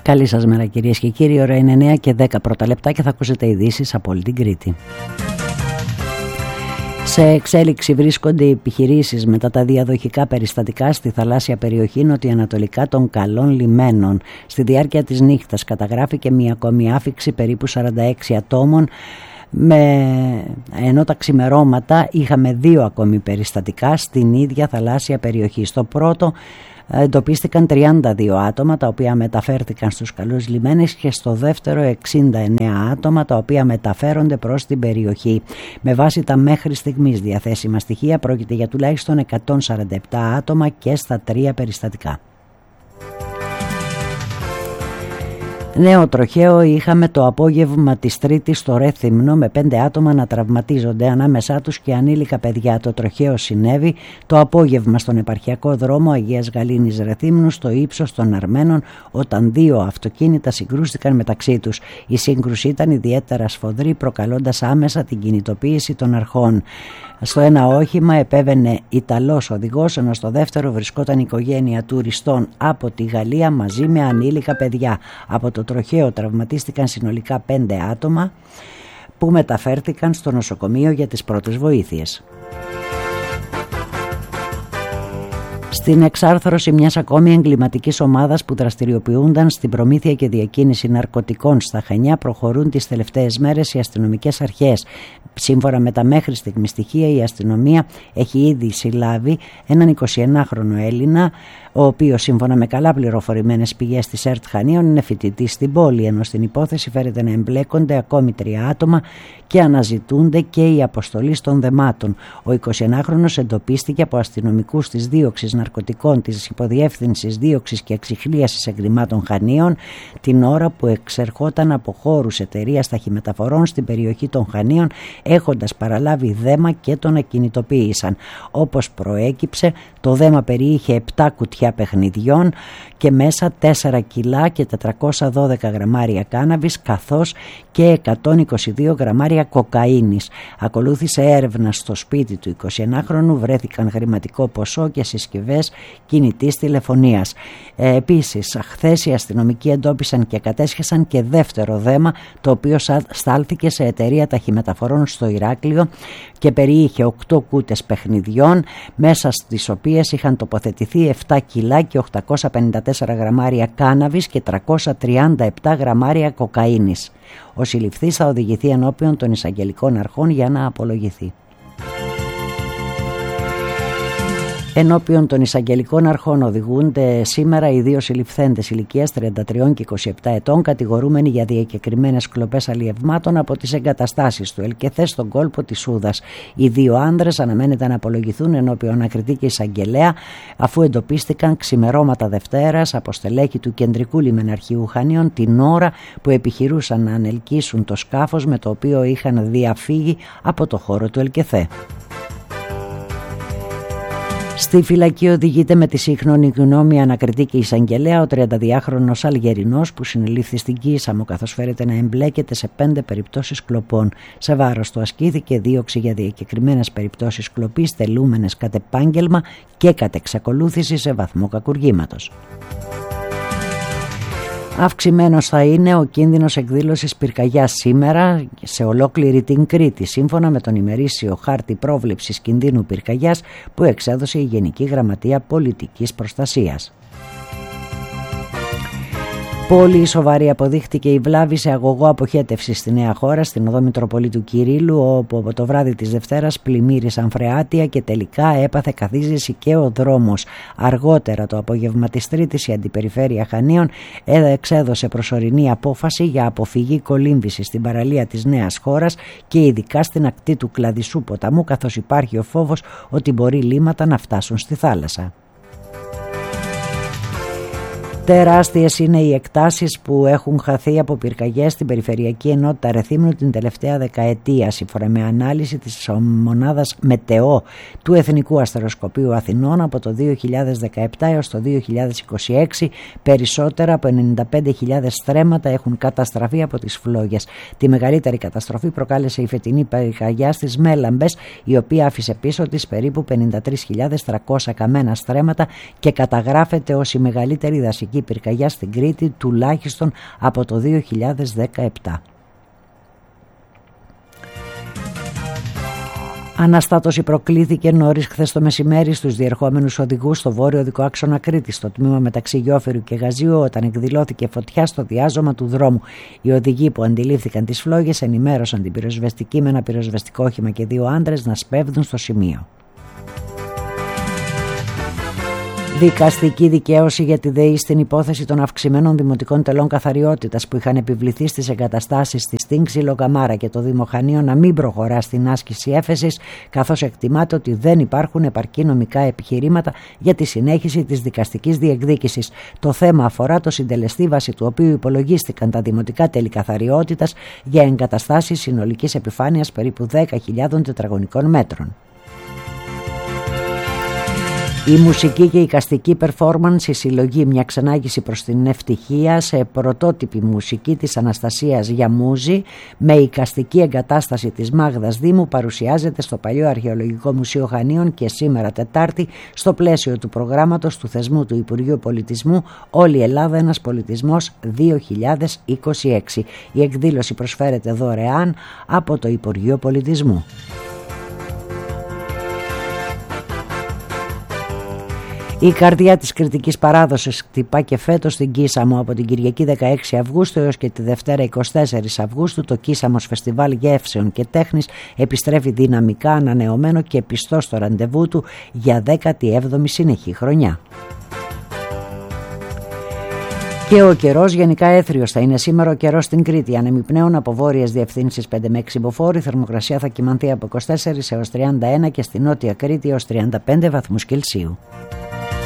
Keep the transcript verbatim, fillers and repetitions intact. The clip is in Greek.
Καλή σας μέρα κυρίες και κύριοι, ώρα είναι εννιά και δέκα πρώτα λεπτά και θα ακούσετε ειδήσεις από όλη την Κρήτη. Σε εξέλιξη βρίσκονται οι επιχειρήσεις μετά τα διαδοχικά περιστατικά στη θαλάσσια περιοχή νοτιοανατολικά των Καλών Λιμένων. Στη διάρκεια της νύχτας καταγράφηκε μια ακόμη άφιξη περίπου σαράντα έξι ατόμων, με, ενώ τα ξημερώματα είχαμε δύο ακόμη περιστατικά στην ίδια θαλάσσια περιοχή. Στο πρώτο εντοπίστηκαν τριάντα δύο άτομα τα οποία μεταφέρθηκαν στους Καλούς Λιμένες και στο δεύτερο εξήντα εννέα άτομα τα οποία μεταφέρονται προς την περιοχή. Με βάση τα μέχρι στιγμής διαθέσιμα στοιχεία πρόκειται για τουλάχιστον εκατόν σαράντα επτά άτομα και στα τρία περιστατικά. Νέο τροχαίο είχαμε το απόγευμα της Τρίτης στο Ρέθυμνο με πέντε άτομα να τραυματίζονται, ανάμεσά τους και ανήλικα παιδιά. Το τροχαίο συνέβη το απόγευμα στον επαρχιακό δρόμο Αγίας Γαλήνης Ρεθύμνου στο ύψος των Αρμένων, όταν δύο αυτοκίνητα συγκρούστηκαν μεταξύ τους. Η σύγκρουση ήταν ιδιαίτερα σφοδρή, προκαλώντας άμεσα την κινητοποίηση των αρχών. Στο ένα όχημα επέβαινε Ιταλός οδηγός, ενώ στο δεύτερο βρισκόταν οικογένεια τουριστών από τη Γαλλία μαζί με ανήλικα παιδιά. Από το τροχαίο τραυματίστηκαν συνολικά πέντε άτομα που μεταφέρθηκαν στο νοσοκομείο για τις πρώτες βοήθειες. Στην εξάρθρωση μιας ακόμη εγκληματικής ομάδας που δραστηριοποιούνταν στην προμήθεια και διακίνηση ναρκωτικών στα Χανιά προχωρούν τις τελευταίες μέρες οι αστυνομικές αρχές. Σύμφωνα με τα μέχρι στιγμή στοιχεία, η αστυνομία έχει ήδη συλλάβει έναν εικοσιενάχρονο Έλληνα, ο οποίος σύμφωνα με καλά πληροφορημένες πηγές της ΕΡΤ Χανίων είναι φοιτητής στην πόλη, ενώ στην υπόθεση φέρεται να εμπλέκονται ακόμη τρία άτομα και αναζητούνται και η αποστολή των δεμάτων. Ο εικοσιενάχρονος εντοπίστηκε από αστυνομικούς της δίωξης ναρκωτικών της Υποδιεύθυνσης Δίωξης και Εξιχλίασης Εγκλημάτων Χανίων την ώρα που εξερχόταν από χώρους εταιρείας ταχυμεταφορών στην περιοχή των Χανίων, έχοντας παραλάβει δέμα και τον ακινητοποίησαν. Όπως προέκυψε, το δέμα περιείχε επτά κουτιά παιχνιδιών και μέσα τέσσερα κιλά και τετρακόσια δώδεκα γραμμάρια κάναβης, καθώς και εκατόν είκοσι δύο γραμμάρια κοκαίνης. Ακολούθησε έρευνα στο σπίτι του εικοσιενάχρονου, βρέθηκαν χρηματικό ποσό και συσκευές κινητής τηλεφωνίας. Ε, επίσης, χθες οι αστυνομικοί εντόπισαν και κατέσχεσαν και δεύτερο δέμα, το οποίο στάλθηκε σε εταιρεία ταχυμεταφορών στο Ηράκλειο και περιείχε οκτώ κούτες παιχνιδιών, μέσα στις οποίες είχαν τοποθετηθεί επτά κιλά και οκτακόσια πενήντα τέσσερα γραμμάρια κάναβης και τριακόσια τριάντα επτά γραμμάρια κοκαίνης. Ο συλληφθής θα οδηγηθεί ενώπιον των εισαγγελικών αρχών για να απολογηθεί. Ενώπιον των εισαγγελικών αρχών οδηγούνται σήμερα οι δύο συλληφθέντες ηλικίας τριάντα τρία και είκοσι επτά ετών, κατηγορούμενοι για διακεκριμένες κλοπές αλλιευμάτων από τις εγκαταστάσεις του ΕΛΚΕΘΕ στον κόλπο της Σούδας. Οι δύο άνδρες αναμένεται να απολογηθούν ενώπιον ανακριτή και εισαγγελέα, αφού εντοπίστηκαν ξημερώματα Δευτέρας από στελέχη του Κεντρικού Λιμεναρχείου Χανίων την ώρα που επιχειρούσαν να ανελκύσουν το σκάφος με το οποίο είχαν διαφύγει από το χώρο του ΕΛΚΕΘΕ. Στη φυλακή οδηγείται με τη σύγχρονη γνώμη ανακριτή και εισαγγελέα ο τριανταδυάχρονος Αλγερινός που συνελήφθη στην Κίσαμο, καθώς φέρεται να εμπλέκεται σε πέντε περιπτώσεις κλοπών. Σε βάρος του ασκήθηκε δίωξη για διακεκριμένες περιπτώσεις κλοπής τελούμενες κατ' επάγγελμα και κατ' εξακολούθηση σε βαθμό κακουργήματος. Αυξημένος θα είναι ο κίνδυνος εκδήλωσης πυρκαγιάς σήμερα σε ολόκληρη την Κρήτη, σύμφωνα με τον ημερήσιο χάρτη πρόβλεψης κινδύνου πυρκαγιάς που εξέδωσε η Γενική Γραμματεία Πολιτικής Προστασίας. Πολύ σοβαρή αποδείχτηκε η βλάβη σε αγωγό αποχέτευση στη Νέα Χώρα, στην οδό Μητροπολίτου Κυρίλλου, όπου από το βράδυ της Δευτέρας πλημμύρισαν φρεάτια και τελικά έπαθε καθίζηση και ο δρόμος. Αργότερα το απόγευμα της Τρίτης η Αντιπεριφέρεια Χανίων εξέδωσε προσωρινή απόφαση για αποφυγή κολύμβησης στην παραλία της Νέας Χώρας και ειδικά στην ακτή του Κλαδισσού ποταμού, καθώς υπάρχει ο φόβος ότι μπορεί λίμματα να φτάσουν στη θάλασσα. Τεράστιες είναι οι εκτάσεις που έχουν χαθεί από πυρκαγιές στην Περιφερειακή Ενότητα Ρεθύμνου την τελευταία δεκαετία. Σύμφωνα με ανάλυση της μονάδας Μετεό του Εθνικού Αστεροσκοπείου Αθηνών, από το δύο χιλιάδες δεκαεπτά έως το δύο χιλιάδες είκοσι έξι περισσότερα από ενενήντα πέντε χιλιάδες στρέμματα έχουν καταστραφεί από τις φλόγες. Τη μεγαλύτερη καταστροφή προκάλεσε η φετινή πυρκαγιά στις Μέλαμπες, η οποία άφησε πίσω της περίπου πενήντα τρεις χιλιάδες τριακόσια καμένα στρέμματα και καταγράφεται ως η μεγαλύτερη δασική τρομοκρατική πυρκαγιά στην Κρήτη τουλάχιστον από το δύο χιλιάδες δεκαεπτά. Αναστάτωση προκλήθηκε νωρίς χθες το μεσημέρι στους διερχόμενους οδηγούς στο βόρειο οδικό άξονα Κρήτης, στο τμήμα μεταξύ Γιόφερου και Γαζίου, όταν εκδηλώθηκε φωτιά στο διάζωμα του δρόμου. Οι οδηγοί που αντιλήφθηκαν τις φλόγες ενημέρωσαν την πυροσβεστική με ένα πυροσβεστικό όχημα και δύο άντρες να σπέβδουν στο σημείο. Δικαστική δικαίωση για τη ΔΕΗ στην υπόθεση των αυξημένων δημοτικών τελών καθαριότητας που είχαν επιβληθεί στις εγκαταστάσεις της Στίνξη Λογαμάρα και το Δημοχανείο να μην προχωρά στην άσκηση έφεσης, καθώς εκτιμάται ότι δεν υπάρχουν επαρκή νομικά επιχειρήματα για τη συνέχιση της δικαστικής διεκδίκησης. Το θέμα αφορά το συντελεστή βάσει του οποίου υπολογίστηκαν τα δημοτικά τέλη καθαριότητας για εγκαταστάσεις συνολικής επιφάνειας περίπου δέκα χιλιάδες τετραγωνικών μέτρων. Η μουσική και η εικαστική performance, η συλλογή «Μια ξενάγηση προς την ευτυχία» σε πρωτότυπη μουσική της Αναστασίας Γιαμούζη με εικαστική εγκατάσταση της Μάγδας Δήμου παρουσιάζεται στο Παλιό Αρχαιολογικό Μουσείο Χανίων και σήμερα Τετάρτη στο πλαίσιο του προγράμματος του θεσμού του Υπουργείου Πολιτισμού «Όλη η Ελλάδα ένας πολιτισμός δύο χιλιάδες είκοσι έξι». Η εκδήλωση προσφέρεται δωρεάν από το Υπουργείο Πολιτισμού. Η καρδιά της κριτικής παράδοσης χτυπά και φέτος στην Κίσαμο. Από την Κυριακή δεκαέξι Αυγούστου έως και τη Δευτέρα είκοσι τέσσερις Αυγούστου το Κίσαμος Φεστιβάλ Γεύσεων και Τέχνης επιστρέφει δυναμικά, ανανεωμένο και πιστό στο ραντεβού του για δέκατη έβδομη συνεχή χρονιά. Και ο καιρός γενικά έθριος θα είναι σήμερα ο καιρός στην Κρήτη. Ανεμιπνέων από βόρειες διευθύνσεις πέντε με έξι μποφόρ. Η θερμοκρασία θα κυμανθεί από είκοσι τέσσερα έως τριάντα ένα και στη Νότια Κρήτη έως τριάντα πέντε βαθμούς Κελσίου.